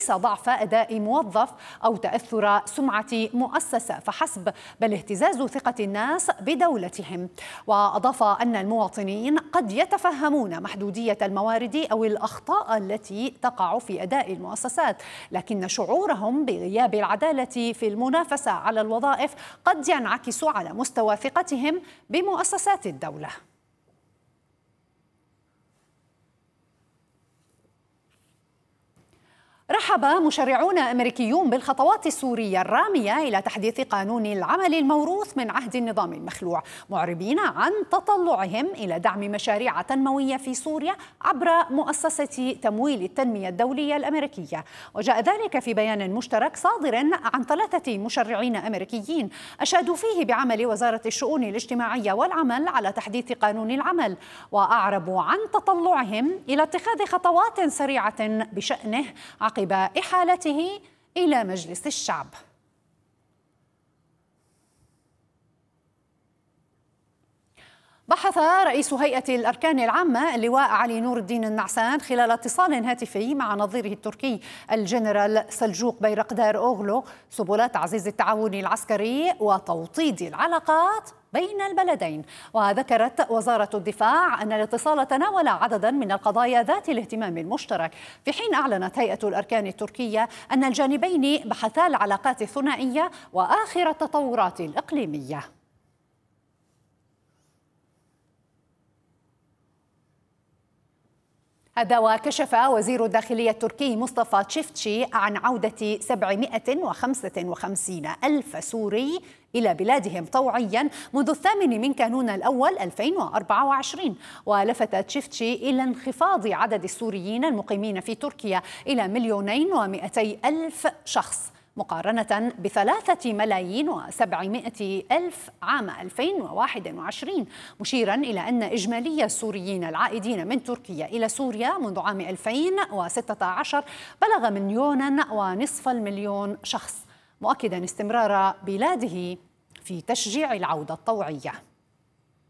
ضعف أداء موظف أو تأثر سمعة مؤسسة فحسب، بل اهتزاز ثقة الناس بدولتهم. وأضاف أن المواطنين قد يتفهمون محدودية الموارد أو الأخطاء التي تقع في أداء المؤسسات، لكن شعورهم بغياب العدالة في المنافسة على الوظائف قد ينعكس على مستوى ثقتهم بمؤسسات الدولة. رحب مشرعون أمريكيون بالخطوات السورية الرامية إلى تحديث قانون العمل الموروث من عهد النظام المخلوع، معربين عن تطلعهم إلى دعم مشاريع تنموية في سوريا عبر مؤسسة تمويل التنمية الدولية الأمريكية. وجاء ذلك في بيان مشترك صادر عن 3 مشرعين أمريكيين أشادوا فيه بعمل وزارة الشؤون الاجتماعية والعمل على تحديث قانون العمل، وأعربوا عن تطلعهم إلى اتخاذ خطوات سريعة بشأنه عقب إحالته إلى مجلس الشعب. بحث رئيس هيئة الأركان العامة اللواء علي نور الدين النعسان خلال اتصال هاتفي مع نظيره التركي الجنرال سلجوق بيرقدار أوغلو سبل تعزيز التعاون العسكري وتوطيد العلاقات بين البلدين. وذكرت وزارة الدفاع أن الاتصال تناول عددا من القضايا ذات الاهتمام المشترك، في حين أعلنت هيئة الأركان التركية أن الجانبين بحثا العلاقات الثنائية وآخر التطورات الإقليمية. هذا وكشف وزير الداخلية التركي مصطفى تشيفتشي عن عودة 755 ألف سوري إلى بلادهم طوعيا منذ 8 كانون الأول 2024. ولفت تشيفتشي إلى انخفاض عدد السوريين المقيمين في تركيا إلى 2,200,000 شخص مقارنة ب3,700,000 عام 2021، مشيرا إلى أن إجمالي السوريين العائدين من تركيا إلى سوريا منذ عام 2016 بلغ 1,500,000 شخص، مؤكدا استمرار بلاده في تشجيع العودة الطوعية.